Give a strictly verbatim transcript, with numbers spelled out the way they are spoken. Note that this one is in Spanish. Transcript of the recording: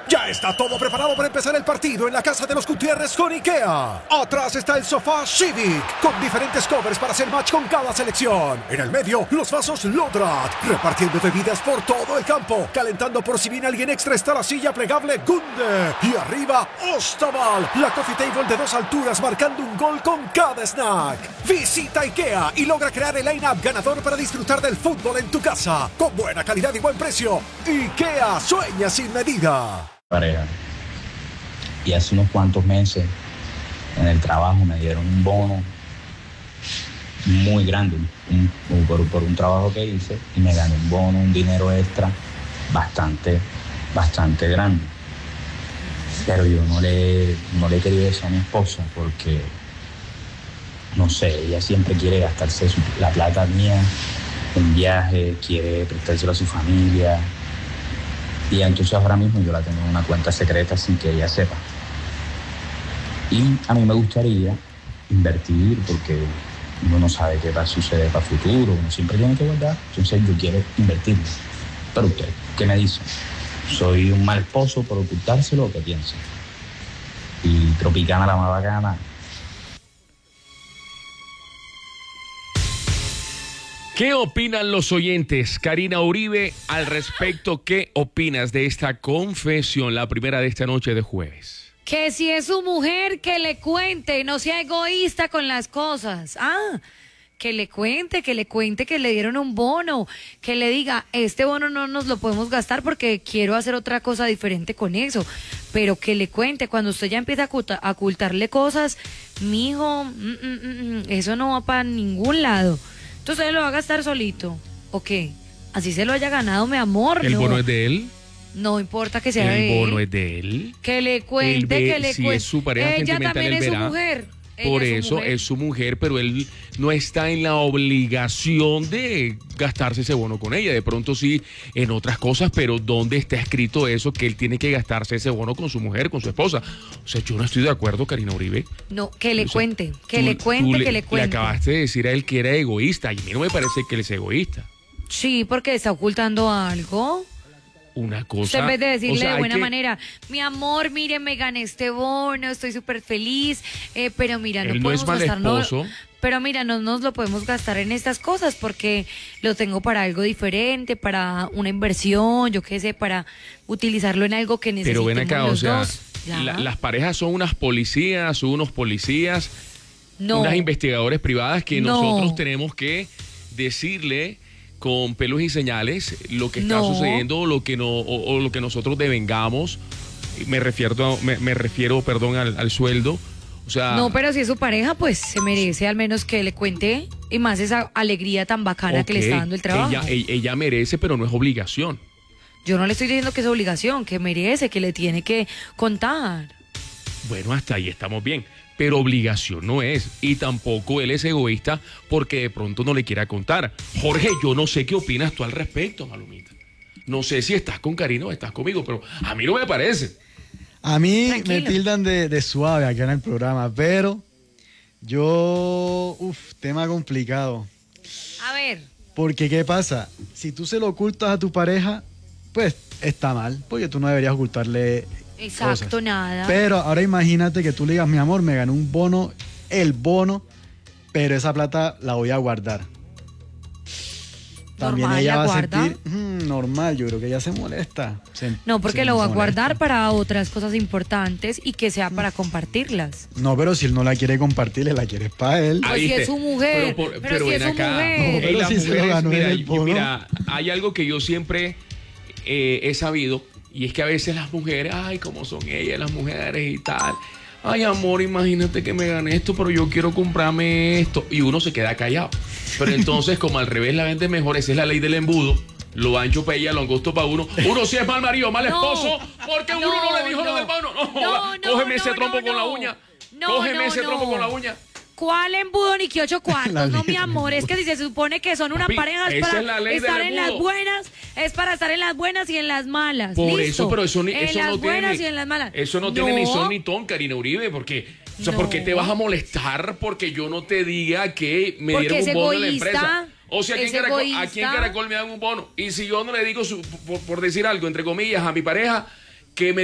Ya está todo preparado para empezar el partido en la casa de los Gutiérrez con IKEA. Atrás está el sofá Civic, con diferentes covers para hacer match con cada selección. En el medio, los vasos Lodrat, repartiendo bebidas por todo el campo. Calentando por si viene alguien extra está la silla plegable Gunde. Y arriba, Ostaval, la coffee table de dos alturas marcando un gol con cada snack. Visita IKEA y logra crear el line-up ganador para disfrutar del fútbol en tu casa. Con buena calidad y buen precio. IKEA, sueña sin medida. Pareja. Y hace unos cuantos meses en el trabajo me dieron un bono muy grande un, por, por un trabajo que hice y me gané un bono, un dinero extra bastante, bastante grande. Pero yo no le, no le quería decir a mi esposa porque, no sé, ella siempre quiere gastarse su, la plata mía en viajes, quiere prestárselo a su familia. Y entonces ahora mismo yo la tengo en una cuenta secreta sin que ella sepa. Y a mí me gustaría invertir porque uno no sabe qué va a suceder para el futuro, uno siempre tiene que guardar. Entonces yo quiero invertir. Pero usted, ¿qué me dice? ¿Soy un mal esposo por ocultárselo o qué piensa? Y Tropicana la más bacana. ¿Qué opinan los oyentes? Karina Uribe, al respecto, ¿qué opinas de esta confesión, la primera de esta noche de jueves? Que si es su mujer, que le cuente, no sea egoísta con las cosas. Ah, que le cuente, que le cuente que le dieron un bono, que le diga, este bono no nos lo podemos gastar porque quiero hacer otra cosa diferente con eso. Pero que le cuente, cuando usted ya empieza a, oculta, a ocultarle cosas, mijo, mm, mm, mm, eso no va para ningún lado. Entonces lo va a gastar solito, ¿o qué? Así se lo haya ganado, mi amor. ¿El no. bono es de él? No importa que sea de él. ¿El bono es de él? Que le cuente, Ve, que le si cuente. es su pareja Ella sentimental, también él es verá. su mujer. Por Ella eso es su mujer. es su mujer, pero él no está en la obligación de gastarse ese bono con ella. De pronto sí en otras cosas, pero ¿dónde está escrito eso que él tiene que gastarse ese bono con su mujer, con su esposa? O sea, yo no estoy de acuerdo, Karina Uribe. No, que le O sea, cuente, que tú- le cuente, tú que le, le cuente. Le acabaste de decir a él que era egoísta y a mí no me parece que él es egoísta. Sí, porque está ocultando algo. Una cosa... Usted en vez de decirle o sea, de hay buena que- manera, mi amor, mire, me gané este bono, estoy súper feliz, eh, pero mira, no Él no podemos es mal gastarnos, esposo. pero mira, no nos lo podemos gastar en estas cosas porque lo tengo para algo diferente, para una inversión, yo qué sé, para utilizarlo en algo que Pero necesitemos ven acá, los o sea, dos. Ya. la- las parejas son unas policías, son unos policías, No. unas investigadores privadas que No. nosotros tenemos que decirle con pelos y señales lo que está No. sucediendo o lo que no o, o lo que nosotros devengamos. Me refiero a- me, me refiero, perdón, al, al sueldo. O sea, No, pero si es su pareja, pues se merece al menos que le cuente y más esa alegría tan bacana que le está ok, dando el trabajo. Ella, ella, ella merece, pero no es obligación. Yo no le estoy diciendo que es obligación, que merece, que le tiene que contar. Bueno, hasta ahí estamos bien. Pero obligación no es. Y tampoco él es egoísta porque de pronto no le quiera contar. Jorge, yo no sé qué opinas tú al respecto, Malumita. No sé si estás con Karina o estás conmigo, pero a mí no me parece. A mí Tranquilo. me tildan de, de suave acá en el programa, pero yo, uff, tema complicado. A ver, Porque, ¿qué pasa? Si tú se lo ocultas a tu pareja, pues está mal, porque tú no deberías ocultarle exacto, cosas. nada. Pero ahora imagínate que tú le digas, mi amor, me gané un bono, el bono, pero esa plata la voy a guardar. También Normal, ella ¿la va a guarda? sentir, "Mm, normal, yo creo que ella se molesta. Se- No, porque se lo va a molesta. guardar para otras cosas importantes y que sea para compartirlas. No, pero si él no la quiere compartir, le la quiere para él. Pues Ah, si ¿viste? es su mujer, por- pero si ven es su acá. mujer. No, Y pero las si se lo mujeres, ganó en mira, el yo- bono. mira, hay algo que yo siempre eh, he sabido, y es que a veces las mujeres, ay, cómo son ellas, las mujeres y tal. Ay, amor, imagínate que me gané esto, pero yo quiero comprarme esto. Y uno se queda callado. Pero entonces, como al revés la vende mejor, esa es la ley del embudo. Lo ancho para ella, lo angosto para uno. Uno sí es mal marido, mal No, esposo, porque uno no, no, le dijo no. lo del bono. No, No, no, cógeme no, ese trompo no, con la no. uña. No, Cógeme no, ese no. trompo con la uña. ¿Cuál embudo ni que ocho La cuartos? No, ley mi del amor, es embudo. que si se supone que son una Papi, pareja es esa para es la ley del estar en las embudo. buenas, es para estar en las buenas y en las malas. Por ¿listo? eso, pero eso, ni- en eso las no buenas tiene. y en las malas. Eso no, tiene ni son ni ton, Karina Uribe, porque. O sea, No. ¿por qué te vas a molestar porque yo no te diga que me Porque dieron es un bono en la egoísta, empresa? O sea, aquí en, es Caracol, egoísta. aquí en Caracol me dan un bono. Y si yo no le digo, su- por, por decir algo, entre comillas, a mi pareja, que me